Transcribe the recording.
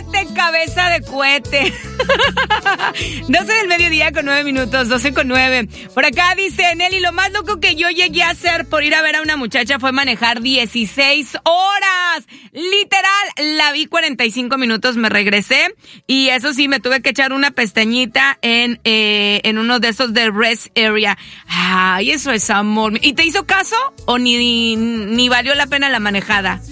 cohete, cabeza de cohete. 12 del mediodía con 9 minutos, 12 con 9. Por acá dice Nelly, lo más loco que yo llegué a hacer por ir a ver a una muchacha fue manejar 16 horas. Literal, la vi 45 minutos, me regresé. Y eso sí, me tuve que echar una pestañita en uno de esos de rest area. Ay, eso es amor. ¿Y te hizo caso o ni valió la pena la manejada?